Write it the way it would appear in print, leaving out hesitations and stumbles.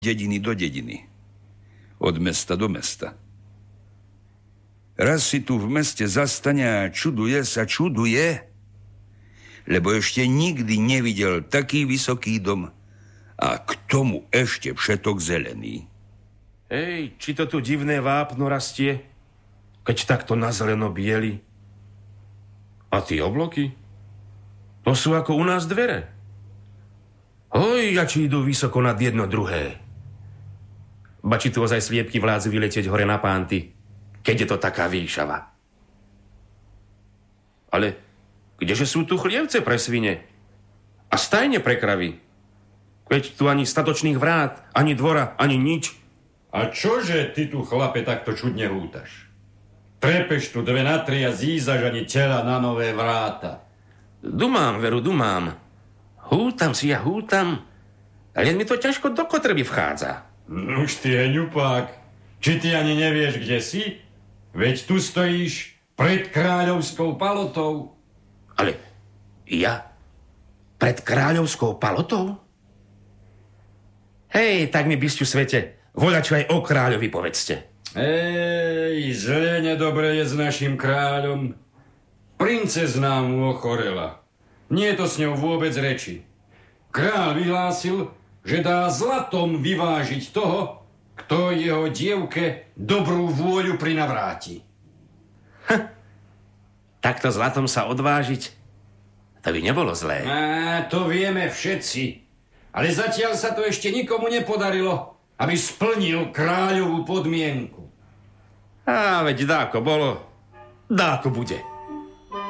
dediny do dediny, od mesta do mesta. Raz si tu v meste zastane a čuduje sa, lebo ešte nikdy nevidel taký vysoký dom a k tomu ešte všetok zelený. Ej, či to tu divné vápno rastie, keď takto na zeleno bieli? A tie obloky? To sú ako u nás dvere. Oj, a či idú vysoko nad jedno druhé. Ba či tu ozaj sliepky vládzu vyletieť hore na pánty, keď je to taká výšava. Ale kdeže sú tu chlievce pre svine? A stajne pre kravy? Veď tu ani statočných vrát, ani dvora, ani nič. A čože ty tu, chlape, takto čudne hútaš? Trepeš tu 2 na 3 a zízaš ani tela na nové vráta. Dumám, veru, dumám. Hútam si, ale mi to ťažko do kotrby vchádza. Už ty, heňupák, či ty ani nevieš, kde si? Veď tu stojíš pred kráľovskou palotou. Ale ja? Pred kráľovskou palotou? Hej, tak mi bysťu svete, voľačo aj o kráľovi povedzte. Zle nedobre je s našim kráľom. Princezná mu ochorela. Nie je to s ňou vôbec reči. Kráľ vyhlásil, že dá zlatom vyvážiť toho, kto jeho dievke dobrú vôľu prinavráti. Takto zlatom sa odvážiť, to by nebolo zlé. To vieme všetci. Ale zatiaľ sa to ešte nikomu nepodarilo, aby splnil kráľovú podmienku. Veď dáko bolo, dáko bude.